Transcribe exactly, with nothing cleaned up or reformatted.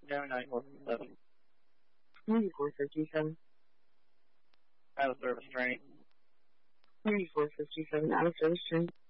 No, nine one seven. ninety-four fifty-seven. Out of service train. ninety-four fifty-seven, out of service train.